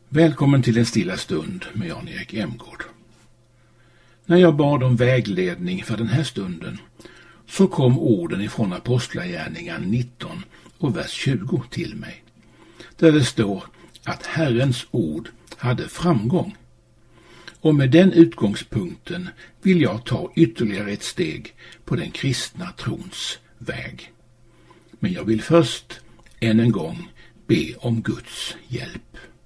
Välkommen till en stilla stund med Jan-Erik Emgård. När jag bad om vägledning för den här stunden så kom orden ifrån Apostlagärningarna 19 och vers 20 till mig. Där det står att Herrens ord hade framgång. Och med den utgångspunkten vill jag ta ytterligare ett steg på den kristna trons väg. Men jag vill först än en gång be om Guds hjälp.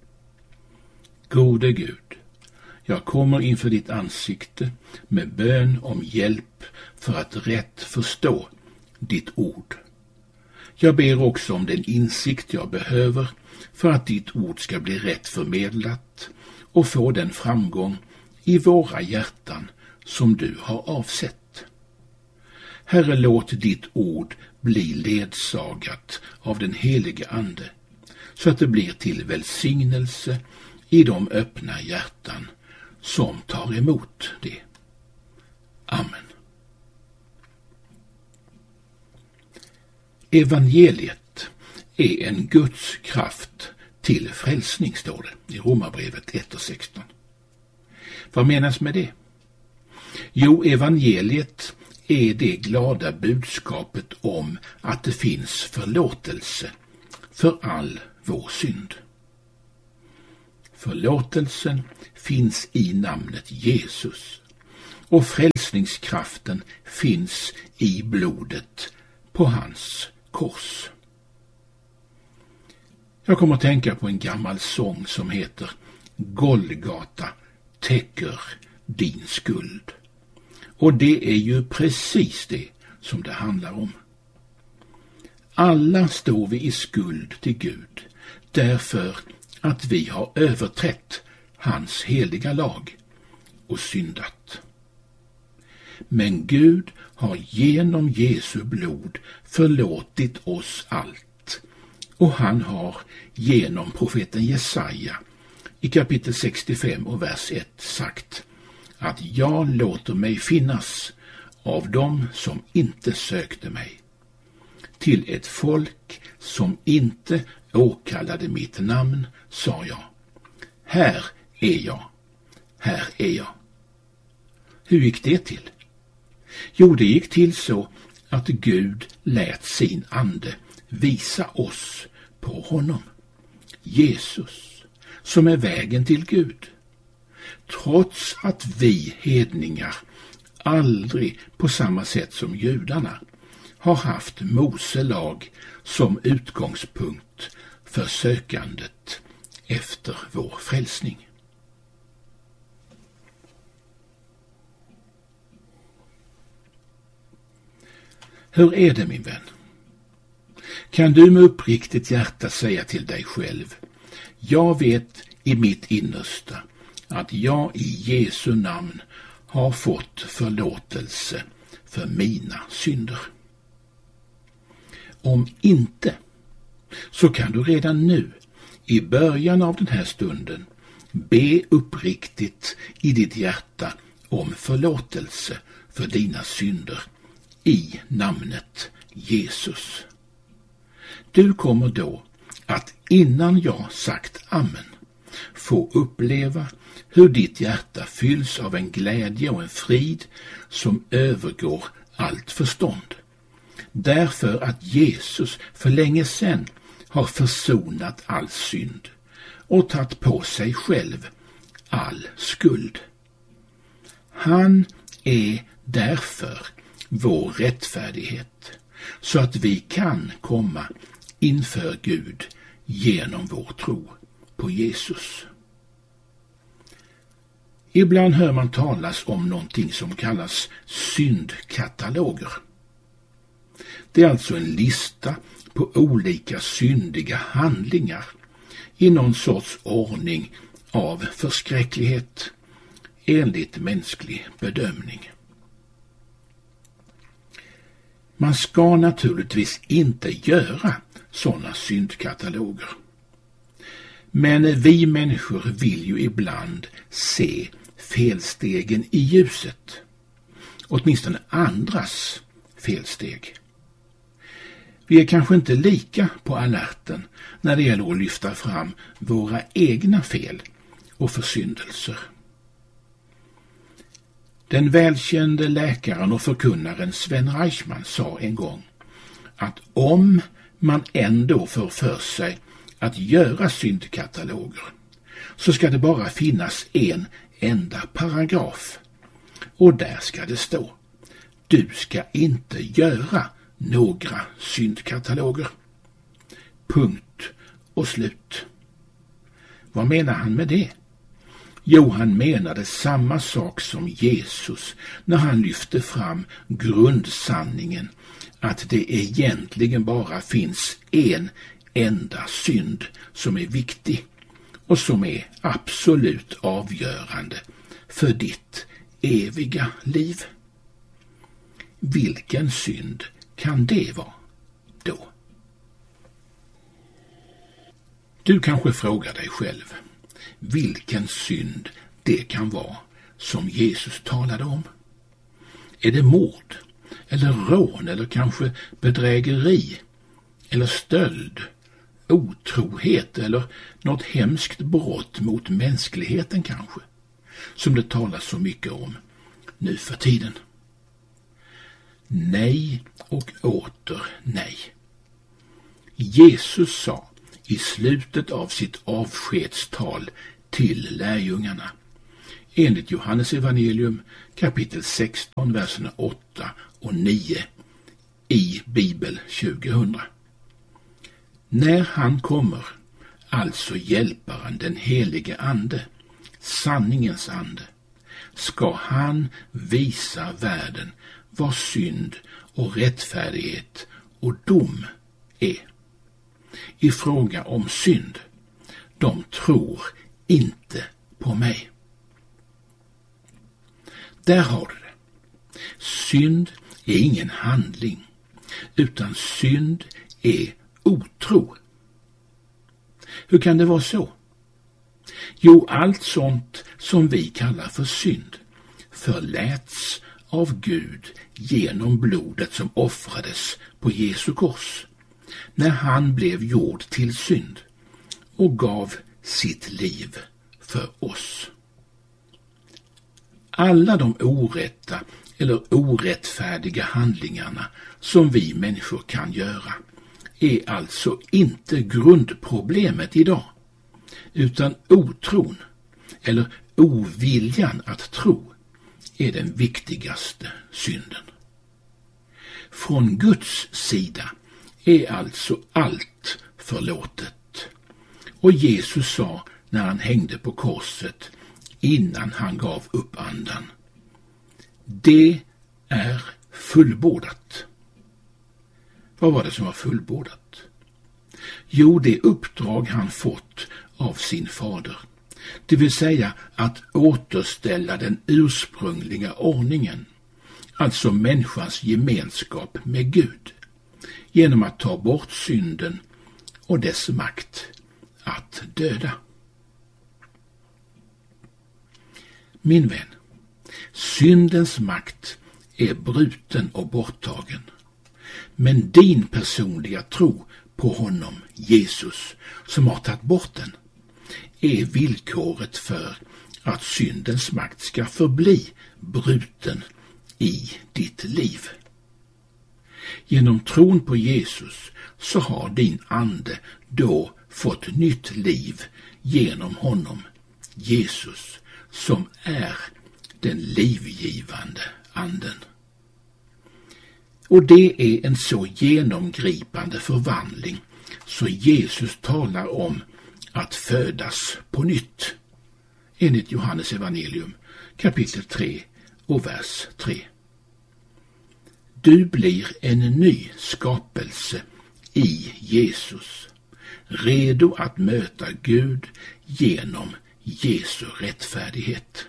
Gode Gud, jag kommer inför ditt ansikte med bön om hjälp för att rätt förstå ditt ord. Jag ber också om den insikt jag behöver för att ditt ord ska bli rätt förmedlat och få den framgång i våra hjärtan som du har avsett. Herre, låt ditt ord bli ledsagat av den helige Ande så att det blir till välsignelse i de öppna hjärtan som tar emot det. Amen. Evangeliet är en Guds kraft till frälsning, står det i Romarbrevet 1:16. Vad menas med det? Jo, evangeliet är det glada budskapet om att det finns förlåtelse för all vår synd. Förlåtelsen finns i namnet Jesus och frälsningskraften finns i blodet på hans kors. Jag kommer att tänka på en gammal sång som heter Golgata täcker din skuld. Och det är ju precis det som det handlar om. Alla står vi i skuld till Gud därför att vi har överträtt hans heliga lag och syndat. Men Gud har genom Jesu blod förlåtit oss allt, och han har genom profeten Jesaja i kapitel 65 och vers 1 sagt att jag låter mig finnas av dem som inte sökte mig, till ett folk som inte åkallade mitt namn, sa jag. Här är jag, här är jag. Hur gick det till? Jo, det gick till så att Gud lät sin ande visa oss på honom, Jesus, som är vägen till Gud. Trots att vi hedningar aldrig på samma sätt som judarna har haft Mose lag som utgångspunkt för sökandet efter vår frälsning. Hur är det, min vän? Kan du med uppriktigt hjärta säga till dig själv: jag vet i mitt innersta att jag i Jesu namn har fått förlåtelse för mina synder? Om inte, så kan du redan nu i början av den här stunden be uppriktigt i ditt hjärta om förlåtelse för dina synder i namnet Jesus. Du kommer då att innan jag sagt amen få uppleva hur ditt hjärta fylls av en glädje och en frid som övergår allt förstånd. Därför att Jesus för länge sedan har försonat all synd och tagit på sig själv all skuld. Han är därför vår rättfärdighet, så att vi kan komma inför Gud genom vår tro på Jesus. Ibland hör man talas om någonting som kallas syndkataloger. Det är alltså en lista på olika syndiga handlingar i någon sorts ordning av förskräcklighet enligt mänsklig bedömning. Man ska naturligtvis inte göra sådana syndkataloger. Men vi människor vill ju ibland se felstegen i ljuset. Åtminstone andras felsteg. Vi är kanske inte lika på alerten när det gäller att lyfta fram våra egna fel och försyndelser. Den välkände läkaren och förkunnaren Sven Reichmann sa en gång att om man ändå får för sig att göra syndkataloger så ska det bara finnas en enda paragraf. Och där ska det stå: du ska inte göra några syndkataloger. Punkt och slut. Vad menar han med det? Jo, han menade samma sak som Jesus när han lyfte fram grundsanningen att det egentligen bara finns en enda synd som är viktig och som är absolut avgörande för ditt eviga liv. Vilken synd kan det vara då? Du kanske frågar dig själv vilken synd det kan vara som Jesus talade om. Är det mord, eller rån, eller kanske bedrägeri, eller stöld, otrohet eller något hemskt brott mot mänskligheten kanske, som det talas så mycket om nu för tiden? Nej och åter nej. Jesus sa i slutet av sitt avskedstal till lärjungarna, enligt Johannes evangelium kapitel 16, verserna 8 och 9 i Bibel 2000. När han kommer, alltså hjälparen, den helige ande, sanningens ande, ska han visa världen vad synd och rättfärdighet och dom är. I fråga om synd, de tror inte på mig. Där har du det. Synd är ingen handling, utan synd är otro. Hur kan det vara så? Jo, allt sånt som vi kallar för synd förläts av Gud genom blodet som offrades på Jesu kors, när han blev gjord till synd och gav sitt liv för oss. Alla de orätta eller orättfärdiga handlingarna som vi människor kan göra är alltså inte grundproblemet idag, utan otron eller oviljan att tro är den viktigaste synden. Från Guds sida är alltså allt förlåtet. Och Jesus sa när han hängde på korset innan han gav upp andan: det är fullbordat. Vad var det som var fullbordat? Jo, det uppdrag han fått av sin fader, det vill säga att återställa den ursprungliga ordningen, alltså människans gemenskap med Gud, genom att ta bort synden och dess makt att döda. Min vän, syndens makt är bruten och borttagen, men din personliga tro på honom, Jesus, som har tagit bort den, är villkoret för att syndens makt ska förbli bruten i ditt liv. Genom tron på Jesus så har din ande då fått nytt liv genom honom, Jesus, som är den livgivande anden. Och det är en så genomgripande förvandling så Jesus talar om att födas på nytt, enligt Johannes evangelium kapitel 3 och vers 3. Du blir en ny skapelse i Jesus, redo att möta Gud genom Jesu rättfärdighet.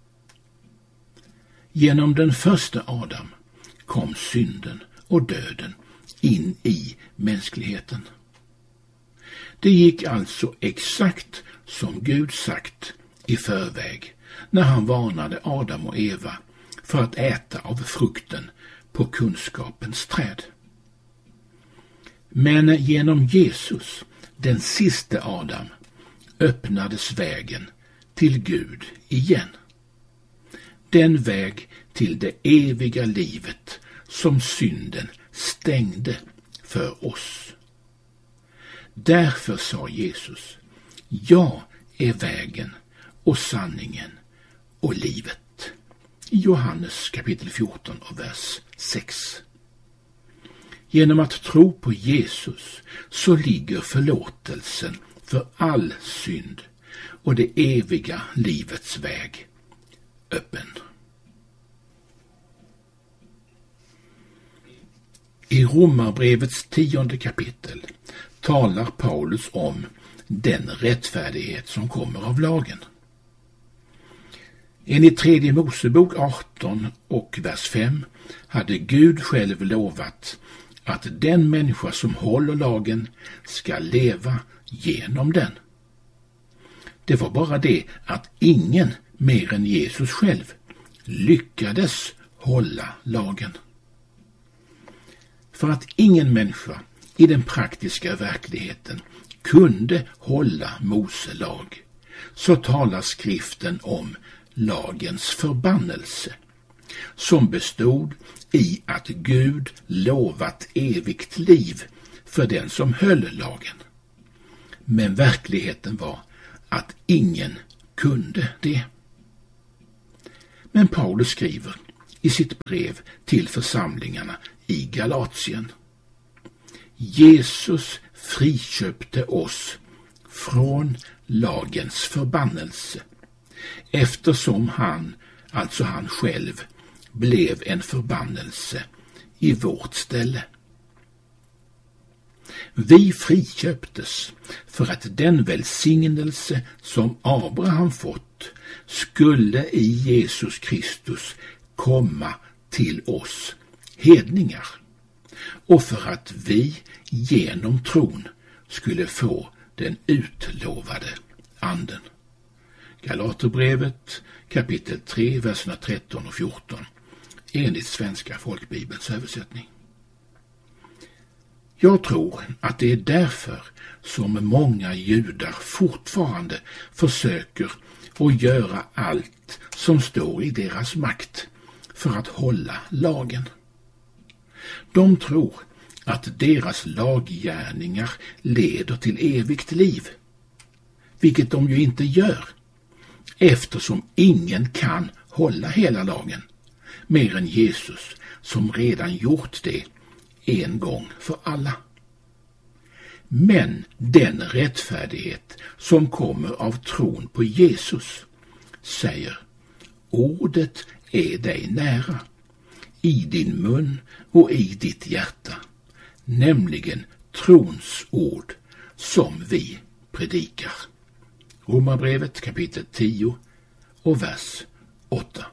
Genom den första Adam kom synden och döden in i mänskligheten. Det gick alltså exakt som Gud sagt i förväg när han varnade Adam och Eva för att äta av frukten på kunskapens träd. Men genom Jesus, den siste Adam, öppnades vägen till Gud igen. Den väg till det eviga livet som synden stängde för oss. Därför sa Jesus: jag är vägen och sanningen och livet. I Johannes kapitel 14 och vers 6. Genom att tro på Jesus så ligger förlåtelsen för all synd och det eviga livets väg öppen. I Romarbrevets 10:e kapitel talar Paulus om den rättfärdighet som kommer av lagen. Enligt 3 Mosebok 18 och vers 5 hade Gud själv lovat att den människa som håller lagen ska leva genom den. Det var bara det att ingen mer än Jesus själv lyckades hålla lagen. För att ingen människa i den praktiska verkligheten kunde hålla Mose lag, så talar skriften om lagens förbannelse, som bestod i att Gud lovat evigt liv för den som höll lagen. Men verkligheten var att ingen kunde det. Men Paulus skriver i sitt brev till församlingarna i Galatien: Jesus friköpte oss från lagens förbannelse, eftersom han själv, blev en förbannelse i vårt ställe. Vi friköptes för att den välsignelse som Abraham fått skulle i Jesus Kristus komma till oss hedningar, och för att vi genom tron skulle få den utlovade anden. Galaterbrevet kapitel 3, verserna 13 och 14, enligt Svenska folkbibelns översättning. Jag tror att det är därför som många judar fortfarande försöker att göra allt som står i deras makt för att hålla lagen. De tror att deras laggärningar leder till evigt liv, vilket de ju inte gör, eftersom ingen kan hålla hela lagen mer än Jesus, som redan gjort det en gång för alla. Men den rättfärdighet som kommer av tron på Jesus säger: ordet är dig nära, i din mun och i ditt hjärta, nämligen trons ord som vi predikar. Romarbrevet kapitel 10 och vers 8.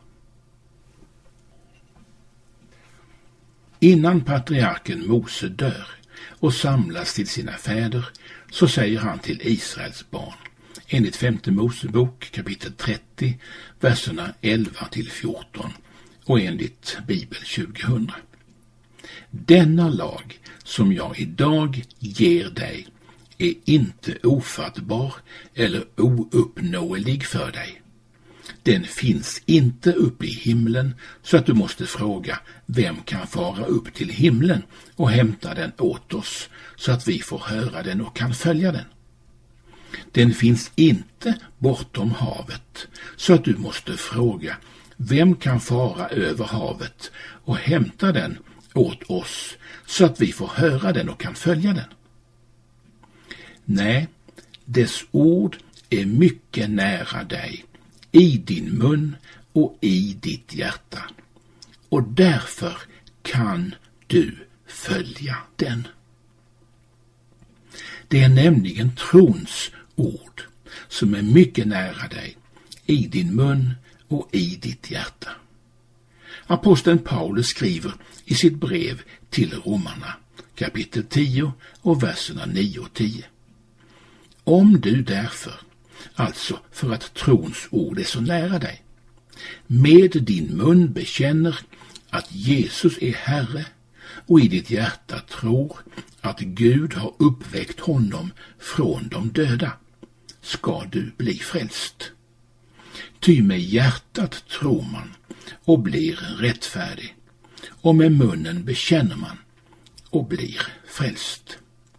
Innan patriarken Mose dör och samlas till sina fäder, så säger han till Israels barn, enligt 5 Mosebok kapitel 30, verserna 11 till 14 och enligt Bibel 2000. Denna lag som jag idag ger dig är inte ofattbar eller ouppnåelig för dig. Den finns inte uppe i himlen, så att du måste fråga: vem kan fara upp till himlen och hämta den åt oss, så att vi får höra den och kan följa den. Den finns inte bortom havet, så att du måste fråga: vem kan fara över havet och hämta den åt oss, så att vi får höra den och kan följa den. Nej, dess ord är mycket nära dig, i din mun och i ditt hjärta, och därför kan du följa den. Det är nämligen trons ord som är mycket nära dig, i din mun och i ditt hjärta. Aposteln Paulus skriver i sitt brev till romarna, kapitel 10 och verserna 9 och 10. Om du därför, alltså för att trons ord är så nära dig, med din mun bekänner att Jesus är Herre och i ditt hjärta tror att Gud har uppväckt honom från de döda, ska du bli frälst. Ty med hjärtat tror man och blir rättfärdig, och med munnen bekänner man och blir frälst.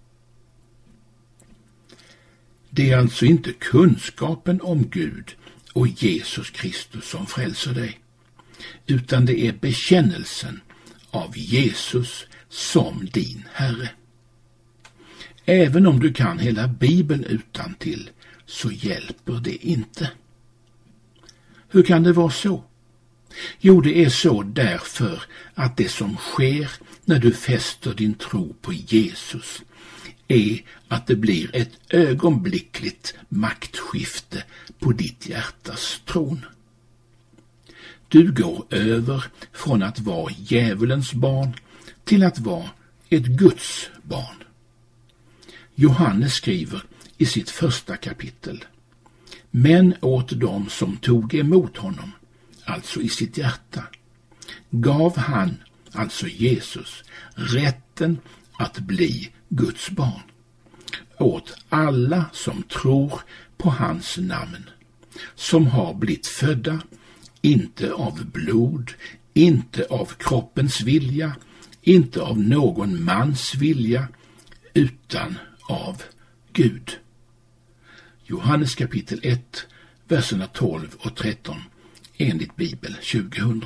Det är alltså inte kunskapen om Gud och Jesus Kristus som frälser dig, utan det är bekännelsen av Jesus som din Herre. Även om du kan hela Bibeln utantill så hjälper det inte. Hur kan det vara så? Jo, det är så därför att det som sker när du fäster din tro på Jesus är att det blir ett ögonblickligt maktskifte på ditt hjärtas tron. Du går över från att vara djävulens barn till att vara ett Guds barn. Johannes skriver i sitt första kapitel: Men åt dem som tog emot honom, alltså i sitt hjärta, gav han, alltså Jesus, rätten att bli Guds barn. Åt alla som tror på hans namn, som har blivit födda, inte av blod, inte av kroppens vilja, inte av någon mans vilja, utan av Gud. Johannes kapitel 1, verserna 12 och 13, enligt Bibel 2000.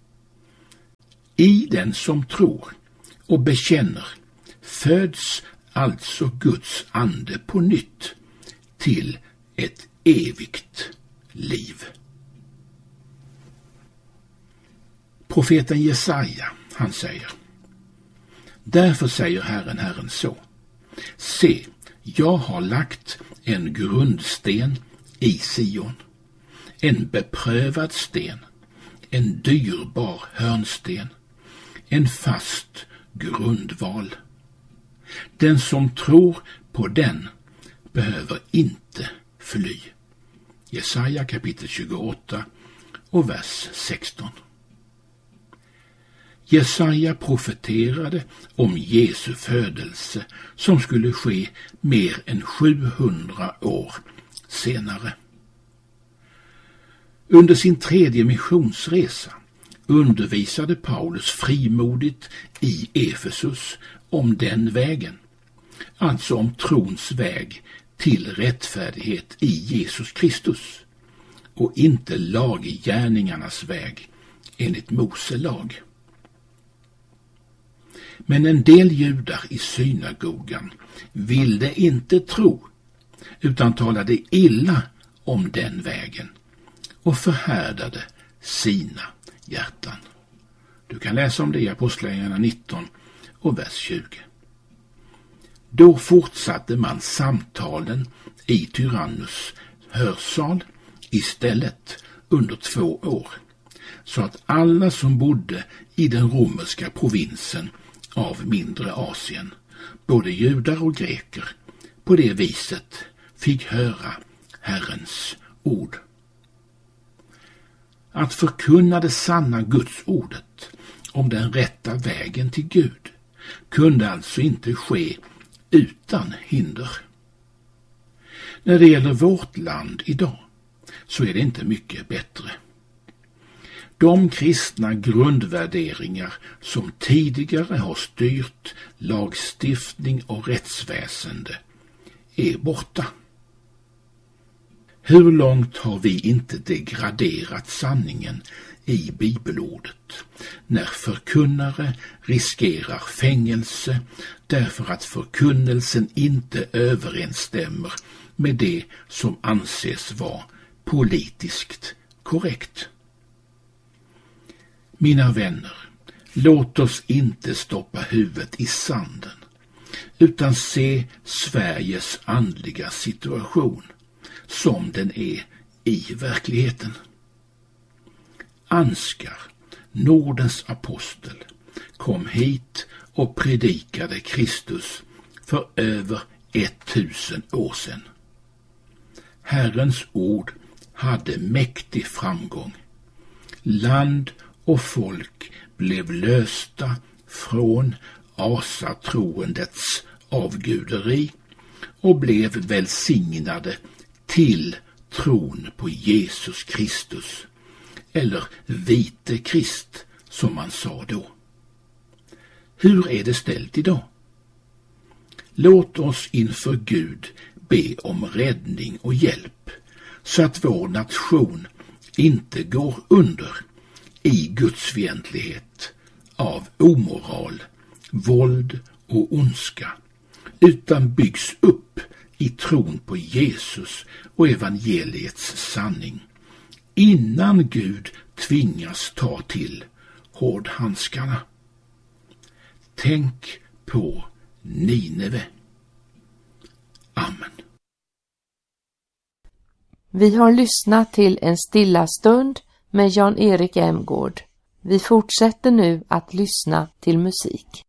I den som tror och bekänner föds alltså Guds ande på nytt till ett evigt liv. Profeten Jesaja, han säger: Därför säger Herren, Herren så: Se, jag har lagt en grundsten i Sion, en beprövad sten, en dyrbar hörnsten, en fast grundval. Den som tror på den behöver inte fly. Jesaja kapitel 28 och vers 16. Jesaja profeterade om Jesu födelse som skulle ske mer än 700 år senare. Under sin 3:e missionsresa undervisade Paulus frimodigt i Efesus om den vägen, alltså om trons väg till rättfärdighet i Jesus Kristus och inte laggärningarnas väg enligt Mose lag. Men en del judar i synagogan ville inte tro, utan talade illa om den vägen och förhärdade sina hjärtan. Du kan läsa om det i Apostlagärningarna 19 och vers 20. Då fortsatte man samtalen i Tyrannus hörsal istället under 2 år, så att alla som bodde i den romerska provinsen av mindre Asien, både judar och greker, på det viset fick höra Herrens ord. Att förkunna det sanna Guds ordet om den rätta vägen till Gud kunde alltså inte ske utan hinder. När det gäller vårt land idag så är det inte mycket bättre. De kristna grundvärderingar som tidigare har styrt lagstiftning och rättsväsende är borta. Hur långt har vi inte degraderat sanningen i bibelordet när förkunnare riskerar fängelse därför att förkunnelsen inte överensstämmer med det som anses vara politiskt korrekt. Mina vänner, låt oss inte stoppa huvudet i sanden, utan se Sveriges andliga situation som den är i verkligheten. Ansgar, Nordens apostel, kom hit och predikade Kristus för över 1000 år sedan. Herrens ord hade mäktig framgång. Land och folk blev lösta från asatroendets avguderi och blev välsignade till tron på Jesus Kristus, eller vite Krist som man sa då. Hur är det ställt idag? Låt oss inför Gud be om räddning och hjälp, så att vår nation inte går under i gudsfientlighet av omoral, våld och ondska, utan byggs upp i tron på Jesus och evangeliets sanning, innan Gud tvingas ta till hårdhandskarna. Tänk på Nineve. Amen. Vi har lyssnat till en stilla stund med Jan-Erik Emgård. Vi fortsätter nu att lyssna till musik.